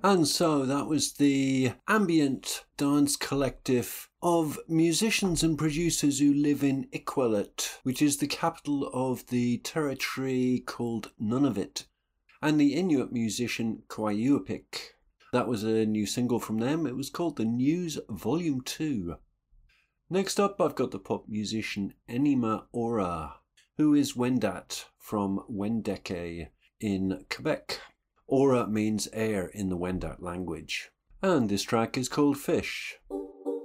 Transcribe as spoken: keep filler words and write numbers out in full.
And so that was the ambient dance collective of musicians and producers who live in Iqaluit, which is the capital of the territory called Nunavut, and the Inuit musician Quayuapik. That was a new single from them. It was called The News Volume two. Next up, I've got the pop musician Enima Ora, who is Wendat from Wendake in Quebec. Ora means air in the Wendat language. And this track is called Fish.